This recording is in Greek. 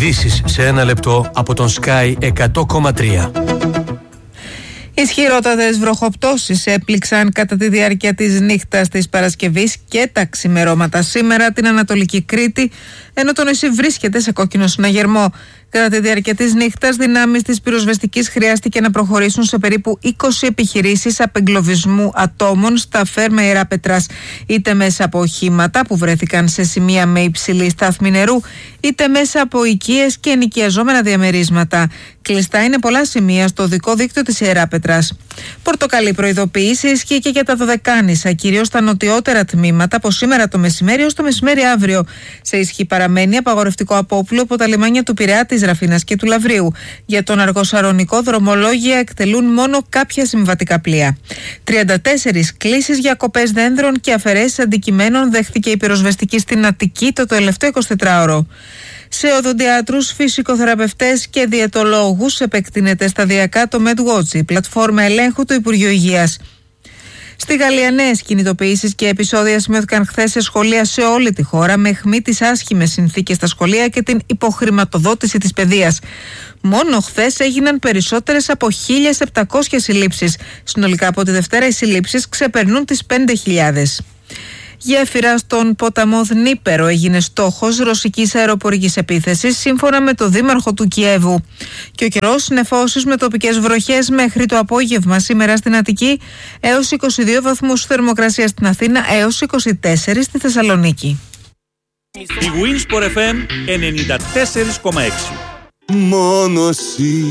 Ειδήσεις σε ένα λεπτό από τον Sky 100,3. Ισχυρότατες βροχοπτώσεις έπληξαν κατά τη διάρκεια της νύχτας της Παρασκευής και τα ξημερώματα σήμερα την Ανατολική Κρήτη, ενώ το νησί βρίσκεται σε κόκκινο συναγερμό. Κατά τη διάρκεια της νύχτας, δυνάμεις της πυροσβεστικής χρειάστηκε να προχωρήσουν σε περίπου 20 επιχειρήσεις απεγκλωβισμού ατόμων στα φέρμα Ιεράπετρας, είτε μέσα από οχήματα που βρέθηκαν σε σημεία με υψηλή στάθμη νερού, είτε μέσα από οικίες και ενοικιαζόμενα διαμερίσματα. Κλειστά είναι πολλά σημεία στο οδικό δίκτυο της Ιεράπετρας. Πορτοκαλί προειδοποίηση ισχύει και για τα Δωδεκάνησα, κυρίως στα νοτιότερα τμήματα, από σήμερα το μεσημέρι ως το μεσημέρι αύριο. Σε ισχύ παραμένει απαγορευτικό απόπλου από τα λιμάνια του Πειραιά, της Ραφίνας και του Λαβρίου. Για τον Αργοσαρονικό, δρομολόγια εκτελούν μόνο κάποια συμβατικά πλοία. 34 κλήσεις για κοπές δένδρων και αφαιρέσεις αντικειμένων δέχθηκε η πυροσβεστική στην Αττική το τελευταίο 24ωρο. Σε οδοντιάτρους, φυσικοθεραπευτές και διαιτολόγους επεκτείνεται σταδιακά το MedWatch, η πλατφόρμα ελέγχου του Υπουργείου Υγείας. Στη Γαλλία, νέες κινητοποιήσεις και επεισόδια σημειώθηκαν χθες σε σχολεία σε όλη τη χώρα, με αιχμή τις άσχημες συνθήκες στα σχολεία και την υποχρηματοδότηση της παιδείας. Μόνο χθες έγιναν περισσότερες από 1.700 συλλήψεις. Συνολικά από τη Δευτέρα οι συλλήψεις ξεπερνούν τις 5.000. Γέφυρα στον ποταμό Δνίπερο έγινε στόχος ρωσικής αεροπορικής επίθεσης, σύμφωνα με το δήμαρχο του Κιέβου. Και ο καιρός νεφώσεις με τοπικές βροχές μέχρι το απόγευμα σήμερα στην Αττική, έως 22 βαθμούς θερμοκρασία στην Αθήνα, έως 24 στη Θεσσαλονίκη. Η Winsport FM 94,6. Μόνο εσύ